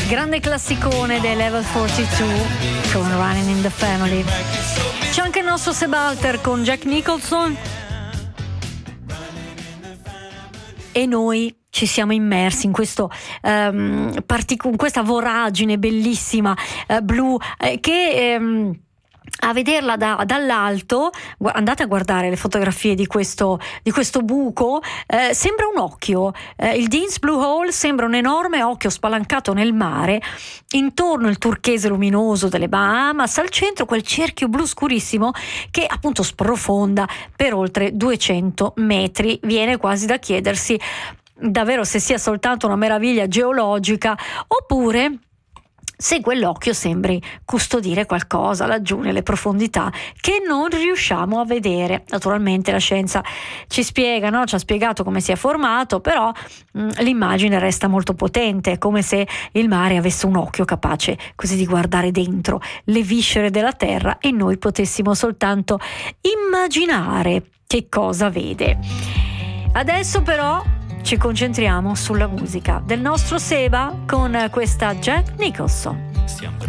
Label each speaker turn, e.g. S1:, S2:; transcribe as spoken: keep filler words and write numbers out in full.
S1: grande classicone dei Level quarantadue con Running in the Family. C'è anche il nostro Sebalter con Jack Nicholson e noi ci siamo immersi in questo um, partic- in questa voragine bellissima uh, blu eh, che um, a vederla da, dall'alto, andate a guardare le fotografie di questo, di questo buco, eh, sembra un occhio, eh, il Dean's Blue Hole sembra un enorme occhio spalancato nel mare, intorno il turchese luminoso delle Bahamas, al centro quel cerchio blu scurissimo che appunto sprofonda per oltre duecento metri. Viene quasi da chiedersi davvero se sia soltanto una meraviglia geologica oppure se quell'occhio sembri custodire qualcosa laggiù nelle profondità che non riusciamo a vedere. Naturalmente la scienza ci spiega, no? Ci ha spiegato come si è formato, però mh, l'immagine resta molto potente, è come se il mare avesse un occhio capace così di guardare dentro le viscere della terra e noi potessimo soltanto immaginare che cosa vede. Adesso però ci concentriamo sulla musica del nostro Seba con questa Jack Nicholson.
S2: Siamo